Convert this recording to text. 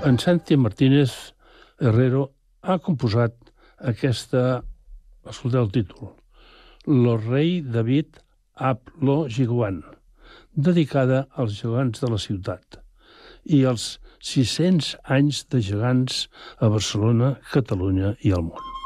En Santi Martínez Herrero ha composat aquesta, escolteu el títol, Lo rei David ab lo giguant, dedicada als gegants de la ciutat i als 600 anys de gegants a Barcelona, Catalunya i al món.